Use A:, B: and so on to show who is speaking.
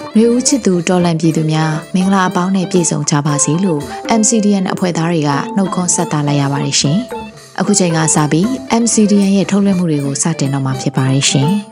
A: လူဦးချစ်သူတော်လန်ပြည်သူများမင်္ဂလာအပေါင်းနဲ့ပြည့်စုံကြပါစေလို့ MCDN အဖွဲ့သားတွေကနှုတ်ခွန်းဆက်သလိုက်ရပါတယ်ရှင်။အခုချိန်ကစပြီး MCDN ရဲ့ထုတ်လွှင့်မှုတွေကိုစတင်တော့မှာဖြစ်ပါတယ်ရှင်။